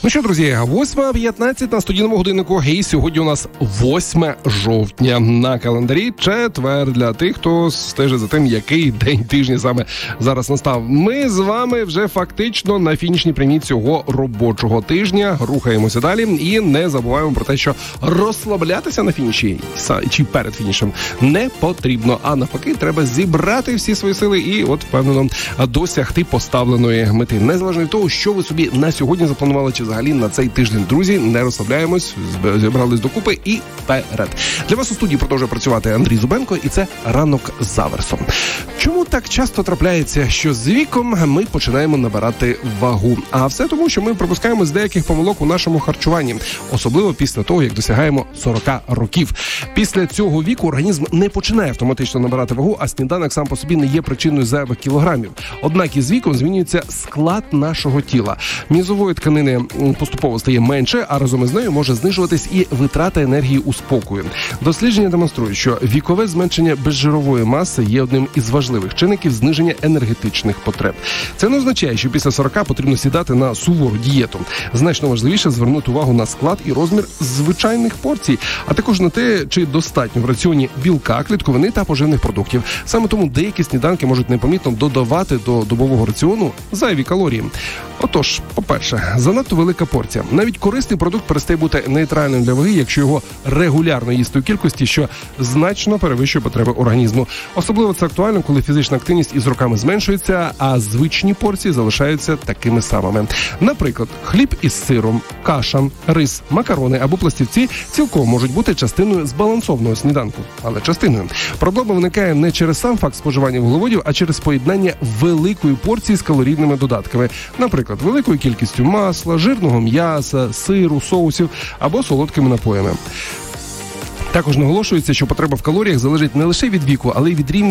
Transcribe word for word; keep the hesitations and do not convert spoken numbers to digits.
Ну що, друзі, восьма п'ятнадцять на студійному годиннику. І сьогодні у нас восьме жовтня. На календарі четвер для тих, хто стежить за тим, який день тижня саме зараз настав. Ми з вами вже фактично на фінішній прямій цього робочого тижня. Рухаємося далі і не забуваємо про те, що розслаблятися на фініші чи перед фінішем не потрібно. А навпаки, треба зібрати всі свої сили і от впевнено досягти поставленої мети. Незалежно від того, що ви собі на сьогодні запланували, чи взагалі на цей тиждень. Друзі, не розслабляємось, зібрались докупи і вперед. Для вас у студії продовжує працювати Андрій Зубенко, і це «Ранок з Аверсом». Чому так часто трапляється, що з віком ми починаємо набирати вагу? А все тому, що ми пропускаємо з деяких помилок у нашому харчуванні, особливо після того, як досягаємо сорок років. Після цього віку організм не починає автоматично набирати вагу, а сніданок сам по собі не є причиною зайвих кілограмів. Однак із віком змінюється склад нашого тіла. М'язової тканини поступово стає менше, а разом із нею може знижуватись і витрата енергії у спокою. Дослідження демонструють, що вікове зменшення безжирової маси є одним із важливих чинників зниження енергетичних потреб. Це не означає, що після сорока потрібно сідати на сувору дієту. Значно важливіше звернути увагу на склад і розмір звичайних порцій, а також на те, чи достатньо в раціоні білка, клітковини та поживних продуктів. Саме тому деякі сніданки можуть непомітно додавати до добового раціону зайві калорії. Отож, по-перше, занадто велика порція. Навіть корисний продукт перестає бути нейтральним для ваги, якщо його регулярно їсти у кількості, що значно перевищує потреби організму. Особливо це актуально, коли фізична активність із роками зменшується, а звичні порції залишаються такими самими. Наприклад, хліб із сиром, каша, рис, макарони або пластівці цілком можуть бути частиною збалансованого сніданку. Але частиною. Проблема виникає не через сам факт споживання вуглеводів, а через поєднання великої порції з калорійними додатками. Наприклад, великою кількістю масла, жирного м'яса, сиру, соусів або солодкими напоями. Також наголошується, що потреба в калоріях залежить не лише від віку, але й від рівня